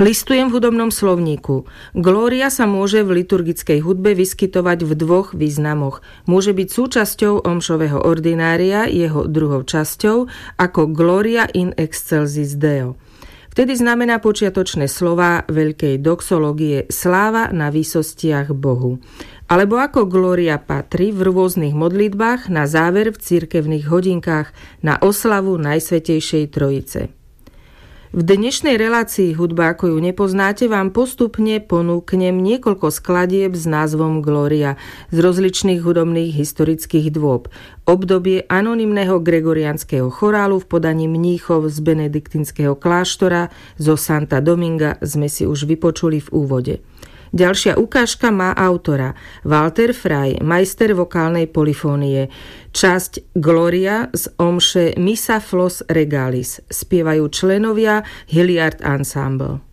Listujem v hudobnom slovníku. Glória sa môže v liturgickej hudbe vyskytovať v dvoch významoch. Môže byť súčasťou omšového ordinária, jeho druhou časťou, ako Gloria in excelsis Deo. Vtedy znamená počiatočné slová veľkej doxológie sláva na výsostiach Bohu. Alebo ako Gloria Patri v rôznych modlitbách na záver v cirkevných hodinkách na oslavu Najsvätejšej Trojice. V dnešnej relácii Hudba, ako ju nepoznáte, vám postupne ponúknem niekoľko skladieb s názvom Gloria z rozličných hudobných historických dôb. Obdobie anonymného gregoriánskeho chorálu v podaní mníchov z benediktinského kláštora zo Santa Dominga sme si už vypočuli v úvode. Ďalšia ukážka má autora Walter Frey, majster vokálnej polifónie. Časť Gloria z omše Missa Flos Regalis spievajú členovia Hilliard Ensemble.